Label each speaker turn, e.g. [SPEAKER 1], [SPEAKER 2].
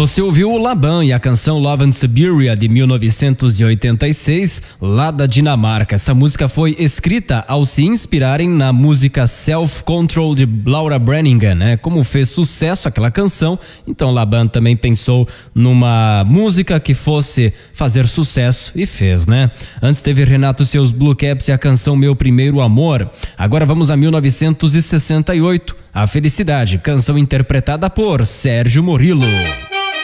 [SPEAKER 1] Você ouviu o Laban e a canção Love in Siberia de 1986, lá da Dinamarca. Essa música foi escrita ao se inspirarem na música Self Control de Laura Branigan, né? Como fez sucesso aquela canção, então Laban também pensou numa música que fosse fazer sucesso e fez, né? Antes teve Renato e seus Blue Caps e a canção Meu Primeiro Amor. Agora vamos a 1968, A Felicidade, canção interpretada por Sérgio Morillo.